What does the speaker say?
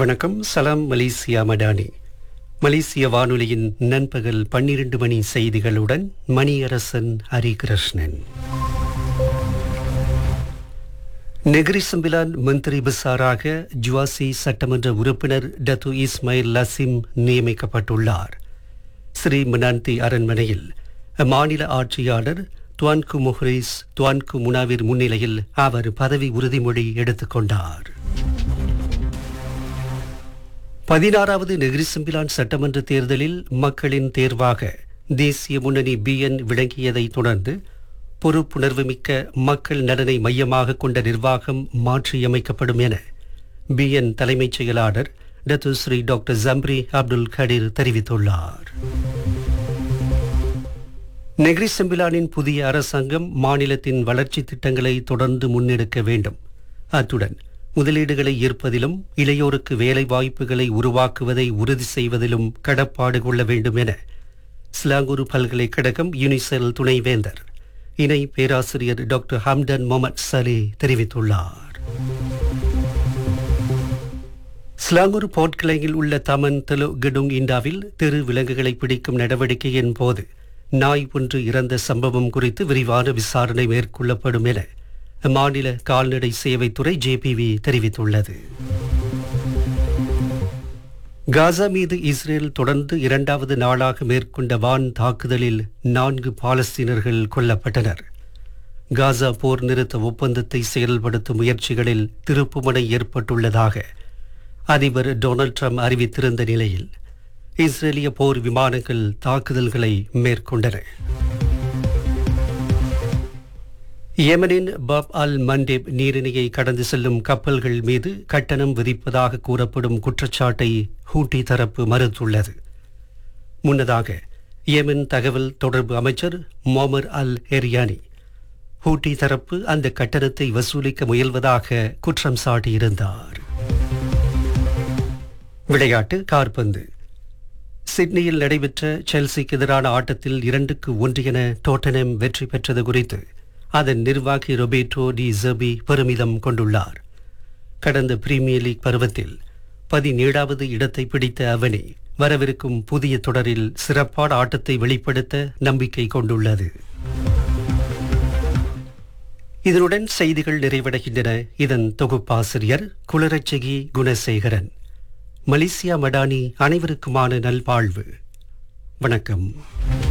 வணக்கம். சலாம் மலேசியா மடானி. மலேசிய வானொலியின் நண்பகல் 12 மணி செய்திகளுடன் மணியரசன் ஹரிகிருஷ்ணன். நெகிரி சம்பிலான் மந்திரி பிசாராக ஜுவாசி சட்டமன்ற உறுப்பினர் டத்து இஸ்மாயில் லசிம் நியமிக்கப்பட்டுள்ளார். ஸ்ரீ மனாந்தி அரண்மனையில் அம்மாநில ஆட்சியாளர் துவான்கு முஹ்ரிஸ் துவான்கு முனாவிர் முன்னிலையில் அவர் பதவி உறுதிமொழி எடுத்துக்கொண்டார். 16வது நெகிரி சம்பிலான் சட்டமன்ற தேர்தலில் மக்களின் தேர்வாக தேசிய முன்னணி பிஎன் விளங்கியதைத் தொடர்ந்து பொறுப்புணர்வுமிக்க மக்கள் நலனை மையமாக கொண்ட நிர்வாகம் மாற்றியமைக்கப்படும் என பிஎன் தலைமைச் செயலாளர் Datuk Sri doctor Zambry Abdul கடீர் தெரிவித்துள்ளார். நெகிரி செம்பிலானின் புதிய அரசாங்கம் மாநிலத்தின் வளர்ச்சி திட்டங்களை தொடர்ந்து முன்னெடுக்க வேண்டும். அத்துடன் முதலீடுகளை ஈர்ப்பதிலும் இளையோருக்கு வேலை வாய்ப்புகளை உருவாக்குவதை உறுதி செய்வதிலும் கடப்பாடு கொள்ள வேண்டும் என ஸ்லாங்கூர் பல்கலைக்கழகம் யுனிசெல் துணைவேந்தர் இணை பேராசிரியர் டாக்டர் ஹம்டன் முகமது சலே தெரிவித்துள்ளார். ஸ்லாங்கூர் போர்ட்கிளையில் உள்ள தமன் தெலு கெடுங் இண்டாவில் தெரு விலங்குகளை பிடிக்கும் நடவடிக்கையின் போது நாய் ஒன்று இறந்த சம்பவம் குறித்து விரிவான விசாரணை மேற்கொள்ளப்படும் என மாநில கால்நடை சேவைத்துறை ஜேபிவி தெரிவித்துள்ளது. காசா மீது இஸ்ரேல் தொடர்ந்து 2வது நாளாக மேற்கொண்ட வான் தாக்குதலில் 4 பாலஸ்தீனர்கள் கொல்லப்பட்டனர். காசா போர் நிறுத்த ஒப்பந்தத்தை செயல்படுத்தும் முயற்சிகளில் திருப்புமுனை ஏற்பட்டுள்ளதாக அதிபர் டொனால்ட் ட்ரம்ப் அறிவித்திருந்த நிலையில் இஸ்ரேலிய போர் விமானங்கள் தாக்குதல்களை மேற்கொண்டன. யெமனின் பாப் அல் மண்டேப் நீரிணையை கடந்து செல்லும் கப்பல்கள் மீது கட்டணம் விதிப்பதாக கூறப்படும் குற்றச்சாட்டை ஹூட்டி தரப்பு மறுத்துள்ளது. முன்னதாக யெமன் தகவல் தொடர்பு அமைச்சர் மொமர் அல் எரியானி ஹூட்டி தரப்பு அந்த கட்டணத்தை வசூலிக்க முயல்வதாக குற்றம் சாட்டியிருந்தார். விளையாட்டு காற்பந்து. சிட்னியில் நடைபெற்ற செல்சிக்கு எதிரான ஆட்டத்தில் 2-1 என டோட்டனம் வெற்றி பெற்றது குறித்து அதன் நிர்வாகி ரொபேட்டோ டி ஜெர்பி பெருமிதம் கொண்டுள்ளார். கடந்த பிரீமியர் லீக் பருவத்தில் 17வது இடத்தை பிடித்த அவனி வரவிருக்கும் புதிய தொடரில் சிறப்பான ஆட்டத்தை வெளிப்படுத்த நம்பிக்கை கொண்டுள்ளது. இதனுடன் செய்திகள் நிறைவடைகின்றன. இதன் தொகுப்பாசிரியர் குளரட்சகி குணசேகரன். மலேசியா மடானி அனைவருக்குமான நல்வாழ்வு. வணக்கம்.